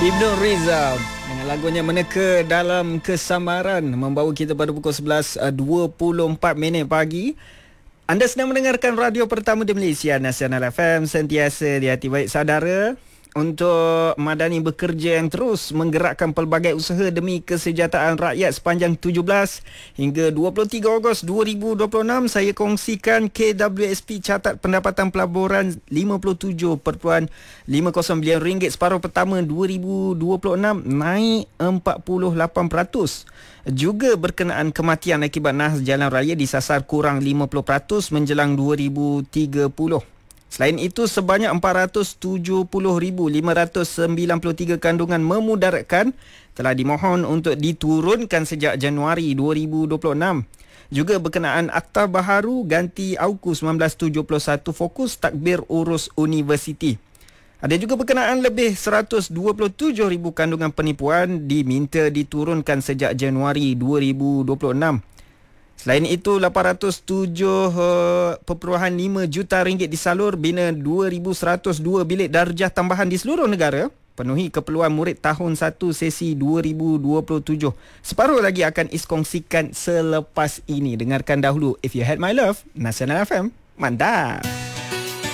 Ibnu Rizal dengan lagunya Meneka Dalam Kesambaran membawa kita pada pukul 11.24 pagi. Anda sedang mendengarkan radio pertama di Malaysia, Nasional FM, sentiasa di hati baik saudara. Untuk Madani bekerja yang terus menggerakkan pelbagai usaha demi kesejahteraan rakyat sepanjang 17 hingga 23 Ogos 2026, saya kongsikan KWSP catat pendapatan pelaburan RM57.509 separuh pertama 2026, naik 48%. Juga berkenaan kematian akibat nahas jalan raya disasar kurang 50% menjelang 2030. Selain itu, sebanyak 470,593 kandungan memudaratkan telah dimohon untuk diturunkan sejak Januari 2026. Juga berkenaan Akta Baharu ganti AUKU 1971 fokus takbir urus universiti. Ada juga berkenaan lebih 127,000 kandungan penipuan diminta diturunkan sejak Januari 2026. Selain itu, 807.5 juta ringgit disalur bina 2,102 bilik darjah tambahan di seluruh negara, penuhi keperluan murid tahun 1 sesi 2027. Separuh lagi akan iskongsikan selepas ini. Dengarkan dahulu If You Had My Love, Nasional FM. Mantap!